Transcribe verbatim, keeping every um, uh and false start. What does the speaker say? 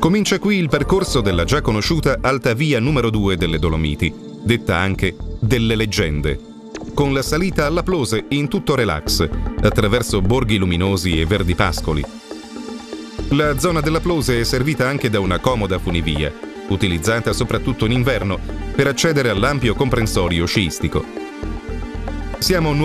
Comincia qui il percorso della già conosciuta Alta Via numero due delle Dolomiti, detta anche delle Leggende, con la salita alla Plose in tutto relax, attraverso borghi luminosi e verdi pascoli. La zona della Plose è servita anche da una comoda funivia, utilizzata soprattutto in inverno per accedere all'ampio comprensorio sciistico. Siamo